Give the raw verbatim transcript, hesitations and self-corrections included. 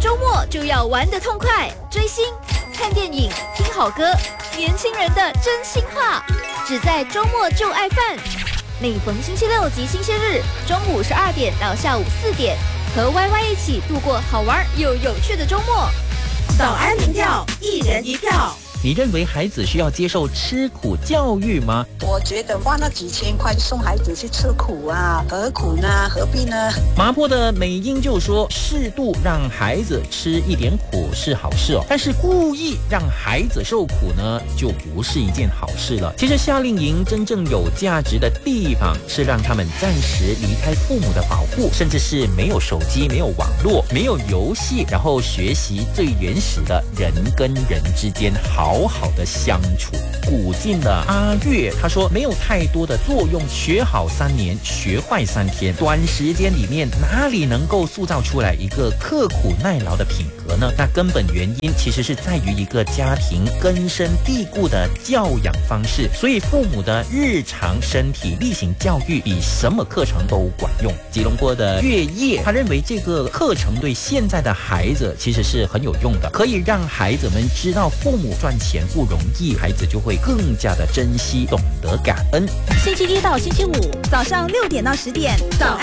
周末就要玩得痛快，追星、看电影、听好歌，年轻人的真心话，只在周末就爱饭。每逢星期六及星期日中午十二点到下午四点，和 Y Y 一起度过好玩又有趣的周末。 早安民调，一人一票。 你认为孩子需要接受吃苦教育吗？ 我觉得花那几千块送孩子去吃苦啊，何苦呢？何必呢？ 麻坡的美英就说，适度让孩子吃一点苦是好事哦，但是故意让孩子受苦呢，就不是一件好事了。其实夏令营真正有价值的地方，是让他们暂时离开父母的保护，甚至是没有手机、没有网络、没有游戏，然后学习最原始的人跟人之间好好好的相处。古晋的阿月他说，没有太多的作用，学好三年，学坏三天，短时间里面哪里能够塑造出来一个刻苦耐劳的品格呢？那根本原因其实是在于一个家庭根深蒂固的教养方式，所以父母的日常身体力行教育比什么课程都管用。吉隆坡的月夜他认为这个课程对现在的孩子其实是很有用的，可以让孩子们知道父母赚钱不容易，孩子就会更加的珍惜，懂得感恩。 星期一到星期五早上六点到十点，早安。